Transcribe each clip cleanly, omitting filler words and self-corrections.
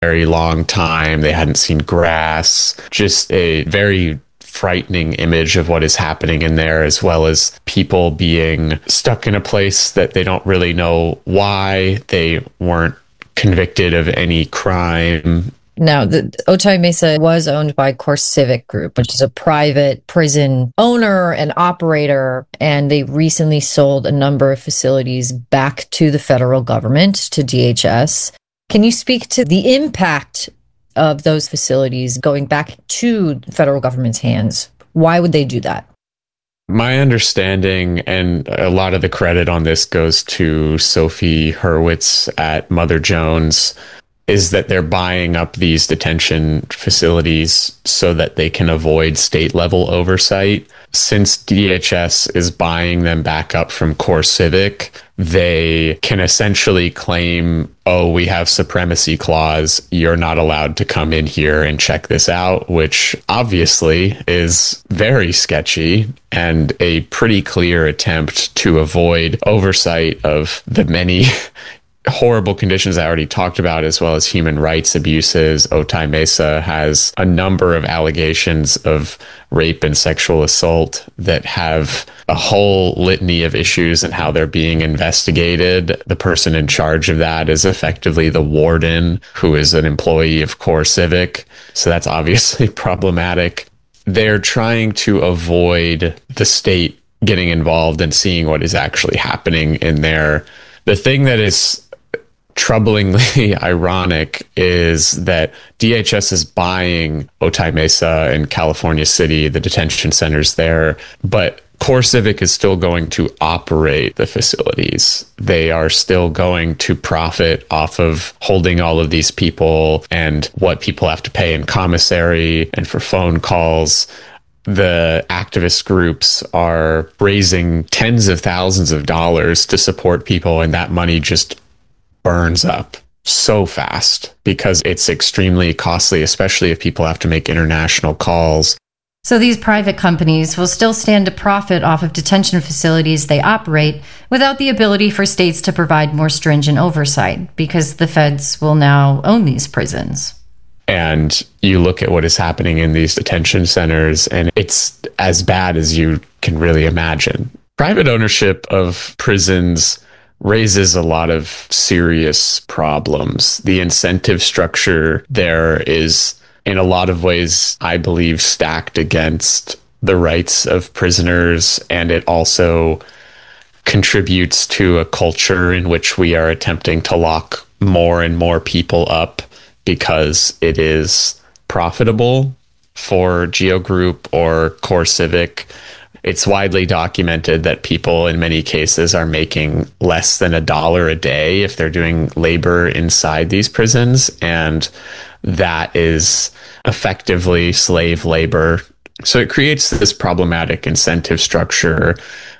very long time. They hadn't seen grass. Just a very frightening image of what is happening in there, as well as people being stuck in a place that they don't really know why. They weren't convicted of any crime. Now, the Otay Mesa was owned by CoreCivic Group, which is a private prison owner and operator, and they recently sold a number of facilities back to the federal government, to DHS. Can you speak to the impact of those facilities going back to the federal government's hands? Why would they do that? My understanding, and a lot of the credit on this goes to Sophie Hurwitz at Mother Jones, is that they're buying up these detention facilities so that they can avoid state level oversight. Since DHS is buying them back up from CoreCivic, they can essentially claim, oh, we have supremacy clause. You're not allowed to come in here and check this out, which obviously is very sketchy and a pretty clear attempt to avoid oversight of the many horrible conditions I already talked about, as well as human rights abuses. Otay Mesa has a number of allegations of rape and sexual assault that have a whole litany of issues and how they're being investigated. The person in charge of that is effectively the warden, who is an employee of CoreCivic. So that's obviously problematic. They're trying to avoid the state getting involved and seeing what is actually happening in there. The thing that is troublingly ironic is that DHS is buying Otay Mesa and California City, the detention centers there, but CoreCivic is still going to operate the facilities. They are still going to profit off of holding all of these people and what people have to pay in commissary and for phone calls. The activist groups are raising tens of thousands of dollars to support people, and that money just burns up so fast because it's extremely costly, especially if people have to make international calls. So these private companies will still stand to profit off of detention facilities they operate without the ability for states to provide more stringent oversight because the feds will now own these prisons. And you look at what is happening in these detention centers, and it's as bad as you can really imagine. Private ownership of prisons raises a lot of serious problems. The incentive structure there is, in a lot of ways, I believe, stacked against the rights of prisoners, and it also contributes to a culture in which we are attempting to lock more and more people up because it is profitable for Geo Group or CoreCivic. It's widely documented that people in many cases are making less than $1 a day if they're doing labor inside these prisons, and that is effectively slave labor. So it creates this problematic incentive structure,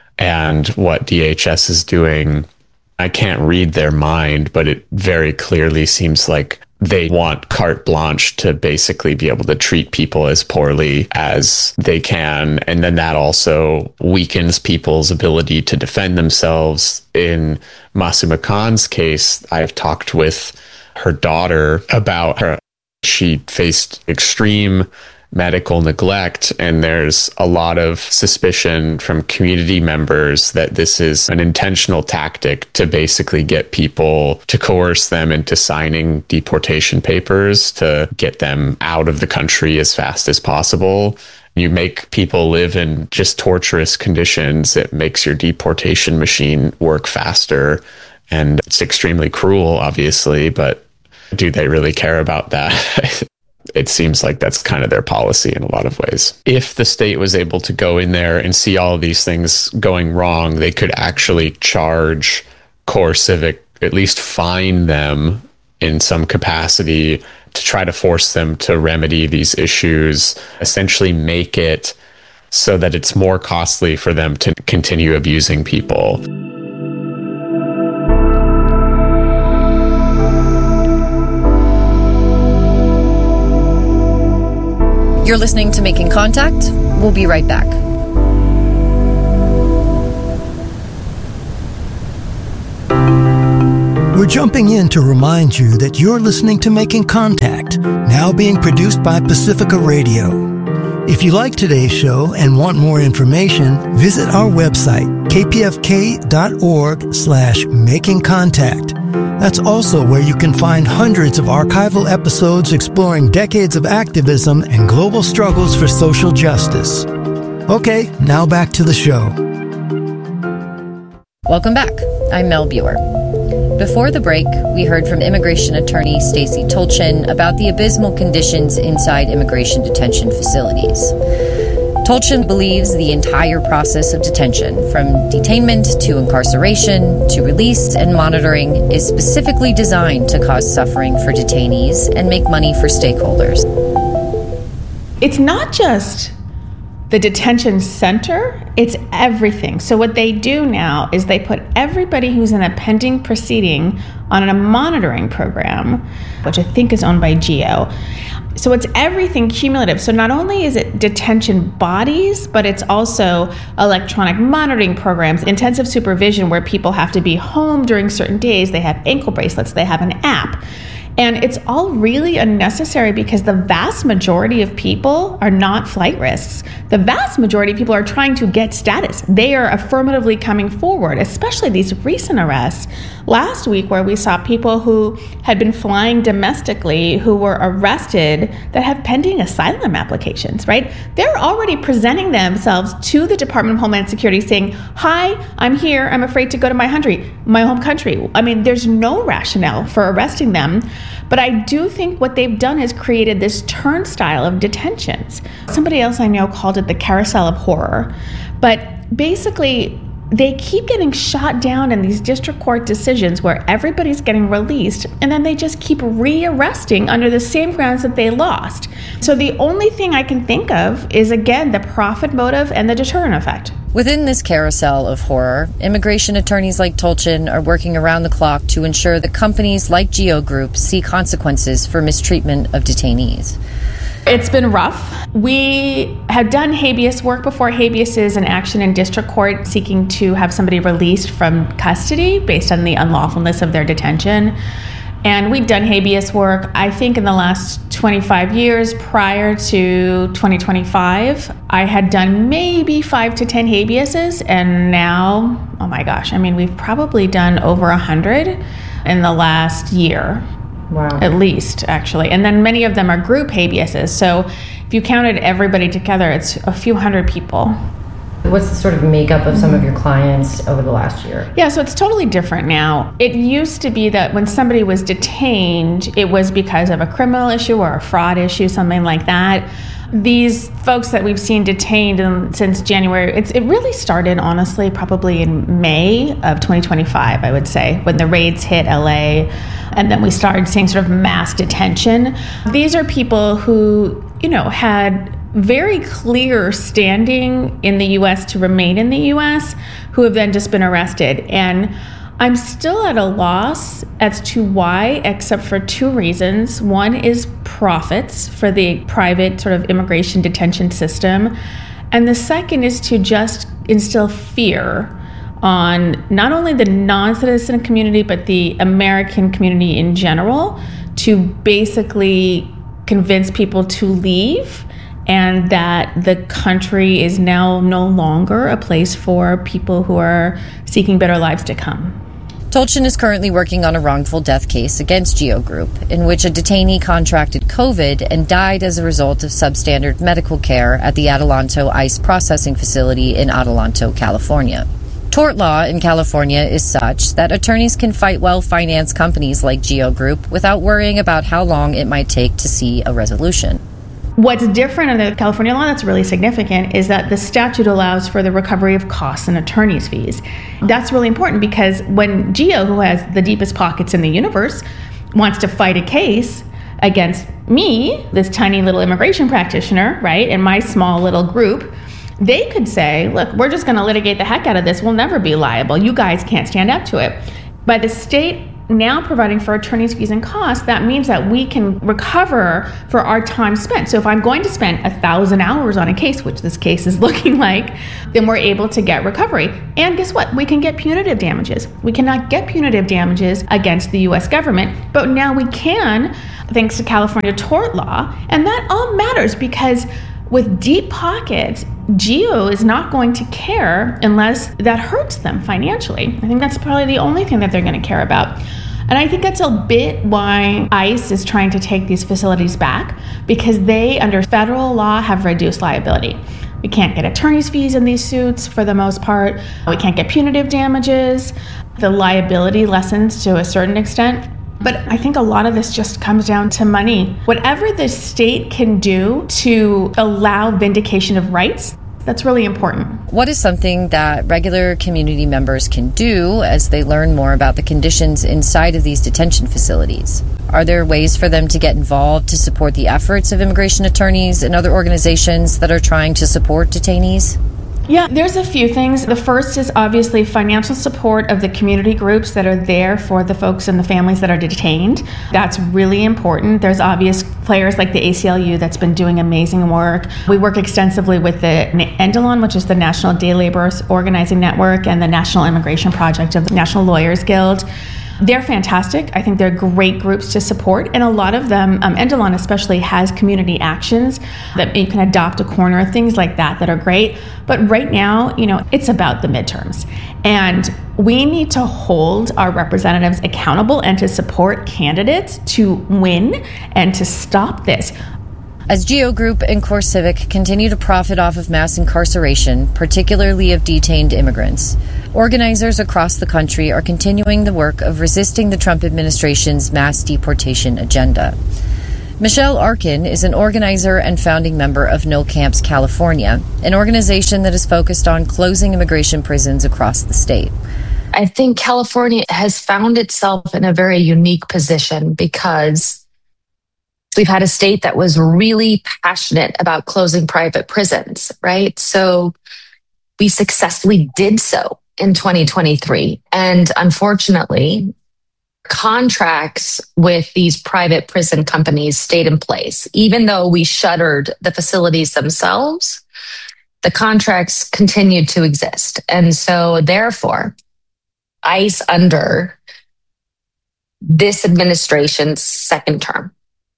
and what DHS is doing, I can't read their mind, but it very clearly seems like they want carte blanche to basically be able to treat people as poorly as they can. And then that also weakens people's ability to defend themselves. In Masuma Khan's case, I've talked with her daughter about her. She faced extreme medical neglect, and there's a lot of suspicion from community members that this is an intentional tactic to basically get people, to coerce them into signing deportation papers to get them out of the country as fast as possible. You make people live in just torturous conditions. It makes your deportation machine work faster, and it's extremely cruel, obviously, but do they really care about that? It seems like that's kind of their policy in a lot of ways. If the state was able to go in there and see all of these things going wrong, they could actually charge CoreCivic, at least fine them in some capacity to try to force them to remedy these issues, essentially make it so that it's more costly for them to continue abusing people. You're listening to Making Contact. We'll be right back. We're jumping in to remind you that you're listening to Making Contact, now being produced by Pacifica Radio. If you like today's show and want more information, visit our website, kpfk.org/makingcontact. That's also where you can find hundreds of archival episodes exploring decades of activism and global struggles for social justice. Okay, now back to the show. Welcome back. I'm Mel Buer. Before the break, we heard from immigration attorney Stacey Tolchin about the abysmal conditions inside immigration detention facilities. Tolchin believes the entire process of detention, from detainment to incarceration to release and monitoring, is specifically designed to cause suffering for detainees and make money for stakeholders. It's not just the detention center, it's everything. So what they do now is they put everybody who's in a pending proceeding on a monitoring program, which I think is owned by GEO. So it's everything cumulative. So not only is it detention bodies, but it's also electronic monitoring programs, intensive supervision where people have to be home during certain days. They have ankle bracelets, they have an app. And it's all really unnecessary because the vast majority of people are not flight risks. The vast majority of people are trying to get status. They are affirmatively coming forward, especially these recent arrests last week where we saw people who had been flying domestically who were arrested that have pending asylum applications, right? They're already presenting themselves to the Department of Homeland Security saying, hi, I'm here, I'm afraid to go to my home country. I mean, there's no rationale for arresting them. But I do think what they've done is created this turnstile of detentions. Somebody else I know called it the carousel of horror. But basically, they keep getting shot down in these district court decisions where everybody's getting released, and then they just keep re-arresting under the same grounds that they lost. So the only thing I can think of is, again, the profit motive and the deterrent effect. Within this carousel of horror, immigration attorneys like Tolchin are working around the clock to ensure that companies like GEO Group see consequences for mistreatment of detainees. It's been rough. We have done habeas work before. Habeas is an action in district court seeking to have somebody released from custody based on the unlawfulness of their detention. And we've done habeas work, I think, in the last 25 years. Prior to 2025, I had done maybe 5 to 10 habeases, and now, oh my gosh, I mean, we've probably done over 100 in the last year. Wow. At least, actually. And then many of them are group habeases. So if you counted everybody together, it's a few hundred people. What's the sort of makeup of some of your clients over the last year? Yeah, so it's totally different now. It used to be that when somebody was detained, it was because of a criminal issue or a fraud issue, something like that. These folks that we've seen detained since January, it really started, honestly, probably in May of 2025, I would say, when the raids hit LA, and then we started seeing sort of mass detention. These are people who, had very clear standing in the U.S. to remain in the U.S., who have then just been arrested. And I'm still at a loss as to why, except for 2 reasons. One is profits for the private sort of immigration detention system. And the second is to just instill fear on not only the non-citizen community, but the American community in general, to basically convince people to leave, and that the country is now no longer a place for people who are seeking better lives to come. Tolchin is currently working on a wrongful death case against GEO Group, in which a detainee contracted COVID and died as a result of substandard medical care at the Adelanto ICE processing facility in Adelanto, California. Tort law in California is such that attorneys can fight well-financed companies like GEO Group without worrying about how long it might take to see a resolution. What's different in the California law that's really significant is that the statute allows for the recovery of costs and attorney's fees. That's really important because when GEO, who has the deepest pockets in the universe, wants to fight a case against me, this tiny little immigration practitioner, right, and my small little group, they could say, look, we're just going to litigate the heck out of this. We'll never be liable. You guys can't stand up to it. By the state now providing for attorneys' fees and costs, that means that we can recover for our time spent. So if I'm going to spend 1,000 hours on a case, which this case is looking like, then we're able to get recovery. And guess what? We can get punitive damages. We cannot get punitive damages against the U.S. government, but now we can, thanks to California tort law. And that all matters because with deep pockets, GEO is not going to care unless that hurts them financially. I think that's probably the only thing that they're going to care about. And I think that's a bit why ICE is trying to take these facilities back, because they, under federal law, have reduced liability. We can't get attorney's fees in these suits for the most part. We can't get punitive damages. The liability lessens to a certain extent. But I think a lot of this just comes down to money. Whatever the state can do to allow vindication of rights, that's really important. What is something that regular community members can do as they learn more about the conditions inside of these detention facilities? Are there ways for them to get involved to support the efforts of immigration attorneys and other organizations that are trying to support detainees? Yeah, there's a few things. The first is obviously financial support of the community groups that are there for the folks and the families that are detained. That's really important. There's obvious players like the ACLU that's been doing amazing work. We work extensively with the NDLON, which is the National Day Laborers Organizing Network, and the National Immigration Project of the National Lawyers Guild. They're fantastic. I think they're great groups to support. And a lot of them, NDLON especially, has community actions that you can adopt a corner, things like that are great. But right now, it's about the midterms. And we need to hold our representatives accountable and to support candidates to win and to stop this. As GEO Group and CoreCivic continue to profit off of mass incarceration, particularly of detained immigrants, organizers across the country are continuing the work of resisting the Trump administration's mass deportation agenda. Michelle Arkin is an organizer and founding member of No Camps California, an organization that is focused on closing immigration prisons across the state. I think California has found itself in a very unique position because we've had a state that was really passionate about closing private prisons, right? So we successfully did so in 2023. And unfortunately, contracts with these private prison companies stayed in place. Even though we shuttered the facilities themselves, the contracts continued to exist. And so therefore, ICE under this administration's second term,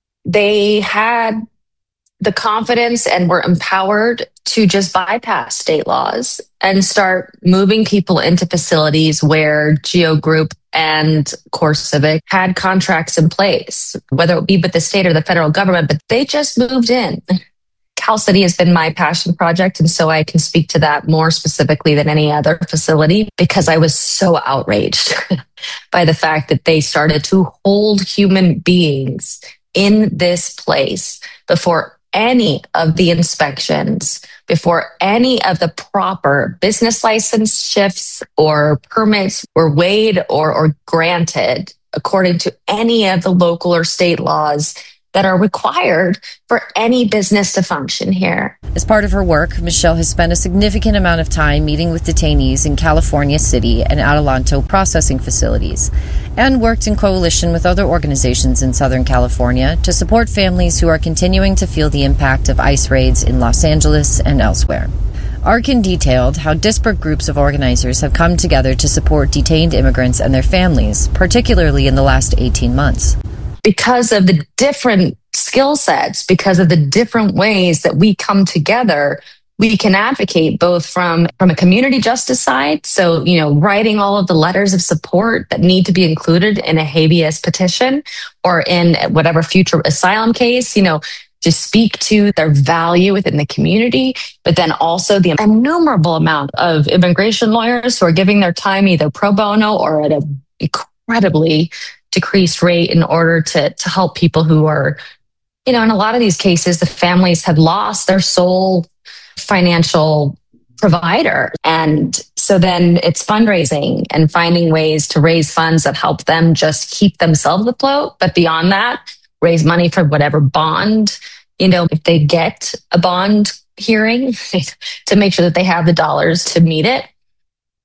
they had the confidence and were empowered to just bypass state laws and start moving people into facilities where GEO Group and CoreCivic had contracts in place, whether it be with the state or the federal government, but they just moved in. Cal City has been my passion project, and so I can speak to that more specifically than any other facility because I was so outraged by the fact that they started to hold human beings in this place before any of the inspections, before any of the proper business license shifts or permits were weighed or granted according to any of the local or state laws that are required for any business to function here. As part of her work, Michelle has spent a significant amount of time meeting with detainees in California City and Adelanto processing facilities, and worked in coalition with other organizations in Southern California to support families who are continuing to feel the impact of ICE raids in Los Angeles and elsewhere. Arkin detailed how disparate groups of organizers have come together to support detained immigrants and their families, particularly in the last 18 months. Because of the different skill sets, because of the different ways that we come together, we can advocate both from a community justice side. So, writing all of the letters of support that need to be included in a habeas petition or in whatever future asylum case, to speak to their value within the community, but then also the innumerable amount of immigration lawyers who are giving their time either pro bono or at an incredibly decreased rate in order to help people who are, in a lot of these cases, the families have lost their sole financial provider. And so then it's fundraising and finding ways to raise funds that help them just keep themselves afloat. But beyond that, raise money for whatever bond, if they get a bond hearing to make sure that they have the dollars to meet it.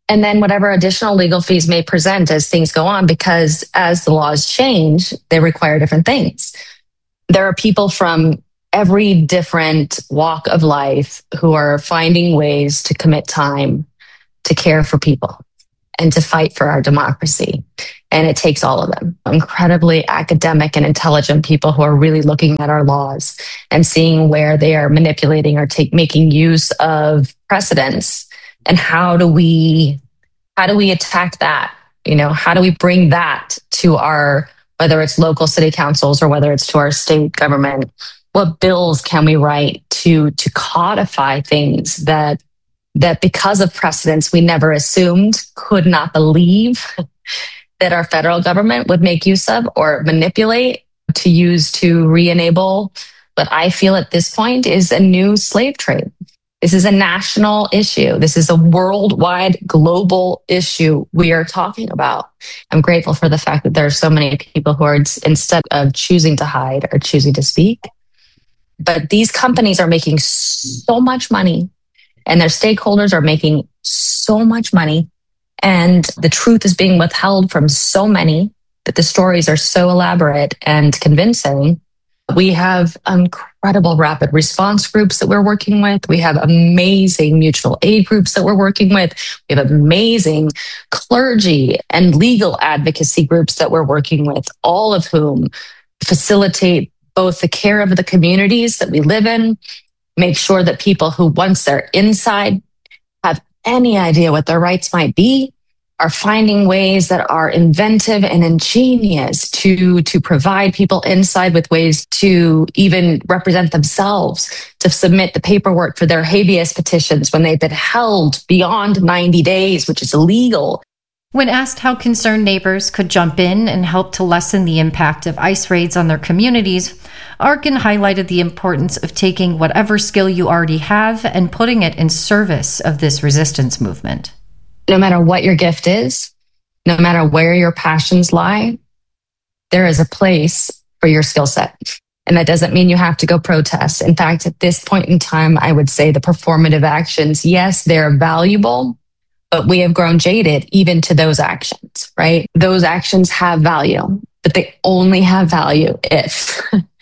And then whatever additional legal fees may present as things go on, because as the laws change, they require different things. There are people from every different walk of life who are finding ways to commit time to care for people and to fight for our democracy. And it takes all of them, incredibly academic and intelligent people who are really looking at our laws and seeing where they are manipulating or making use of precedents. And how do we attack that? How do we bring that to our, whether it's local city councils or whether it's to our state government? What bills can we write to codify things that because of precedents we never assumed, could not believe that our federal government would make use of or manipulate to use to re-enable what I feel at this point is a new slave trade. This is a national issue. This is a worldwide, global issue we are talking about. I'm grateful for the fact that there are so many people who are, instead of choosing to hide, are choosing to speak. But these companies are making so much money, and their stakeholders are making so much money, and the truth is being withheld from so many, that the stories are so elaborate and convincing. We have incredible rapid response groups that we're working with. We have amazing mutual aid groups that we're working with. We have amazing clergy and legal advocacy groups that we're working with, all of whom facilitate both the care of the communities that we live in, make sure that people who, once they're inside, have any idea what their rights might be, are finding ways that are inventive and ingenious to provide people inside with ways to even represent themselves, to submit the paperwork for their habeas petitions when they've been held beyond 90 days, which is illegal. When asked how concerned neighbors could jump in and help to lessen the impact of ICE raids on their communities, Arkin highlighted the importance of taking whatever skill you already have and putting it in service of this resistance movement. No matter what your gift is, no matter where your passions lie, there is a place for your skill set. And that doesn't mean you have to go protest. In fact, at this point in time, I would say the performative actions, yes, they're valuable, but we have grown jaded even to those actions, right? Those actions have value, but they only have value if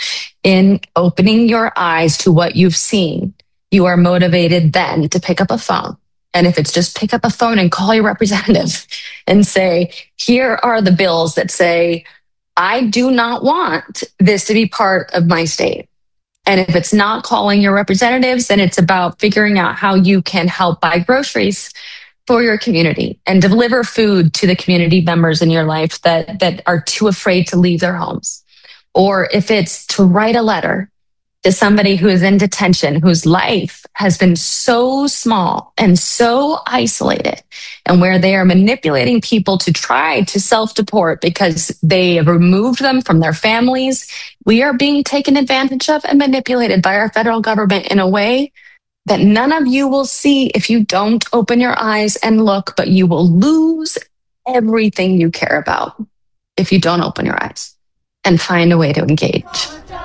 in opening your eyes to what you've seen, you are motivated then to pick up a phone. And if it's just pick up a phone and call your representative and say, here are the bills that say, I do not want this to be part of my state. And if it's not calling your representatives, then it's about figuring out how you can help buy groceries for your community and deliver food to the community members in your life that are too afraid to leave their homes. Or if it's to write a letter to somebody who is in detention, whose life has been so small and so isolated, and where they are manipulating people to try to self-deport because they have removed them from their families. We are being taken advantage of and manipulated by our federal government in a way that none of you will see if you don't open your eyes and look, but you will lose everything you care about if you don't open your eyes and find a way to engage.